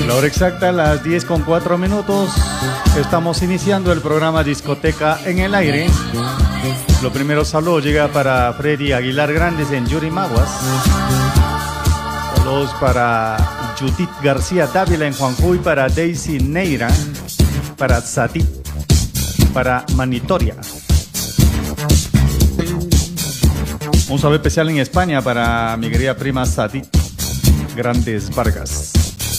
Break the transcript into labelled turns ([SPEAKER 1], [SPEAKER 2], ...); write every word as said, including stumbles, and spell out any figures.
[SPEAKER 1] La hora exacta, las diez con cuatro minutos. Estamos iniciando el programa Discoteca en el Aire. Lo primero, saludo llega para Freddy Aguilar Grandes en Yurimaguas. Saludos para Judith García Dávila en Juanjuy, para Daisy Neira, para Satit, para Manitoria. Un saludo especial en España para mi querida prima Satit Grandes Vargas.